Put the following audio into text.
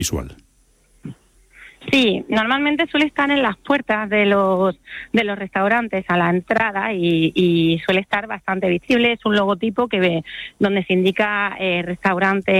visual. Sí, normalmente suele estar en las puertas de los restaurantes a la entrada y suele estar bastante visible. Es un logotipo donde se indica restaurante